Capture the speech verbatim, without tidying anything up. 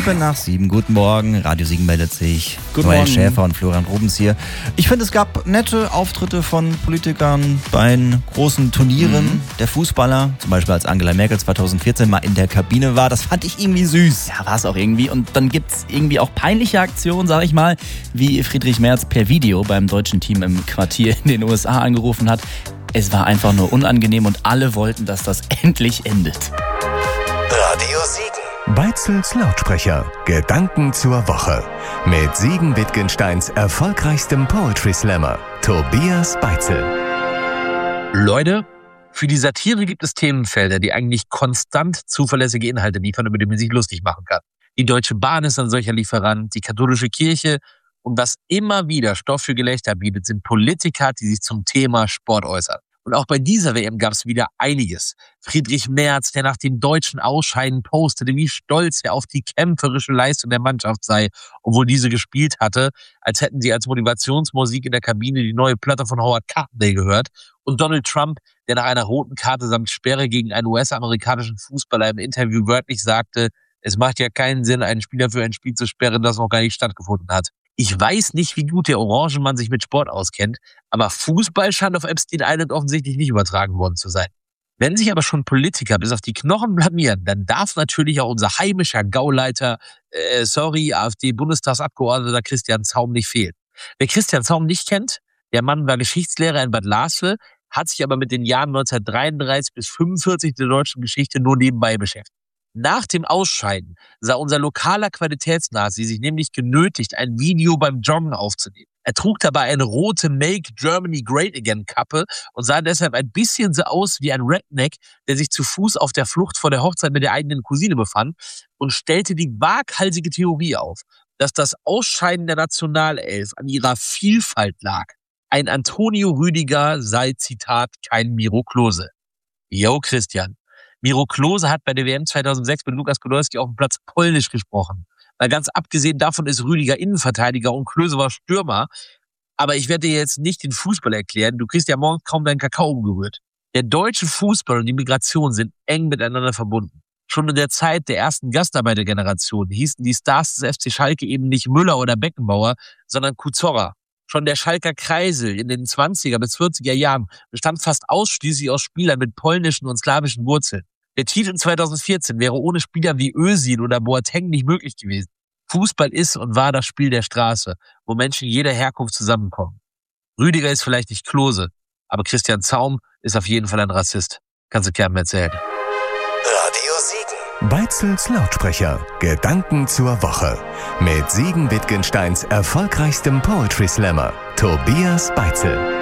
Sieben nach sieben. Guten Morgen. Radio Siegen meldet sich. Guten Noel Morgen. Schäfer und Florian Rubens hier. Ich finde, es gab nette Auftritte von Politikern bei großen Turnieren mhm. der Fußballer. Zum Beispiel als Angela Merkel zweitausendvierzehn mal in der Kabine war. Das fand ich irgendwie süß. Ja, war es auch irgendwie. Und dann gibt es irgendwie auch peinliche Aktionen, sag ich mal, wie Friedrich Merz per Video beim deutschen Team im Quartier in den U S A angerufen hat. Es war einfach nur unangenehm und alle wollten, dass das endlich endet. Radio Siegen. Beitzels Lautsprecher. Gedanken zur Woche. Mit Siegen-Wittgensteins erfolgreichstem Poetry Slammer, Tobias Beitzel. Leute, für die Satire gibt es Themenfelder, die eigentlich konstant zuverlässige Inhalte liefern, über die man sich lustig machen kann. Die Deutsche Bahn ist ein solcher Lieferant, die katholische Kirche. Und was immer wieder Stoff für Gelächter bietet, sind Politiker, die sich zum Thema Sport äußern. Und auch bei dieser W M gab es wieder einiges. Friedrich Merz, der nach dem deutschen Ausscheiden postete, wie stolz er auf die kämpferische Leistung der Mannschaft sei, obwohl diese gespielt hatte, als hätten sie als Motivationsmusik in der Kabine die neue Platte von Howard Carpendale gehört. Und Donald Trump, der nach einer roten Karte samt Sperre gegen einen U S-amerikanischen Fußballer im Interview wörtlich sagte, es macht ja keinen Sinn, einen Spieler für ein Spiel zu sperren, das noch gar nicht stattgefunden hat. Ich weiß nicht, wie gut der Orangenmann sich mit Sport auskennt, aber Fußball scheint auf Epstein Island offensichtlich nicht übertragen worden zu sein. Wenn sich aber schon Politiker bis auf die Knochen blamieren, dann darf natürlich auch unser heimischer Gauleiter, äh, sorry, AfD-Bundestagsabgeordneter Christian Zaum nicht fehlen. Wer Christian Zaum nicht kennt, der Mann war Geschichtslehrer in Bad Lasel, hat sich aber mit den Jahren neunzehnhundertdreiunddreißig bis fünfundvierzig der deutschen Geschichte nur nebenbei beschäftigt. Nach dem Ausscheiden sah unser lokaler Qualitätsnazi sich nämlich genötigt, ein Video beim Joggen aufzunehmen. Er trug dabei eine rote Make Germany Great Again Kappe und sah deshalb ein bisschen so aus wie ein Redneck, der sich zu Fuß auf der Flucht vor der Hochzeit mit der eigenen Cousine befand und stellte die waghalsige Theorie auf, dass das Ausscheiden der Nationalelf an ihrer Vielfalt lag. Ein Antonio Rüdiger sei, Zitat, kein Miro Klose. Yo, Christian. Miro Klose hat bei der W M zweitausendsechs mit Lukas Podolski auf dem Platz Polnisch gesprochen. Weil ganz abgesehen davon ist Rüdiger Innenverteidiger und Klose war Stürmer. Aber ich werde dir jetzt nicht den Fußball erklären. Du kriegst ja morgens kaum deinen Kakao umgerührt. Der deutsche Fußball und die Migration sind eng miteinander verbunden. Schon in der Zeit der ersten Gastarbeitergeneration hießen die Stars des F C Schalke eben nicht Müller oder Beckenbauer, sondern Kuzorra. Schon der Schalker Kreisel in den zwanziger bis vierziger Jahren bestand fast ausschließlich aus Spielern mit polnischen und slawischen Wurzeln. Der Titel zweitausendvierzehn wäre ohne Spieler wie Özil oder Boateng nicht möglich gewesen. Fußball ist und war das Spiel der Straße, wo Menschen jeder Herkunft zusammenkommen. Rüdiger ist vielleicht nicht Klose, aber Christian Zaum ist auf jeden Fall ein Rassist. Kannst du keinem erzählen. Radio Siegen. Beitzels Lautsprecher. Gedanken zur Woche. Mit Siegen-Wittgensteins erfolgreichstem Poetry Slammer, Tobias Beitzel.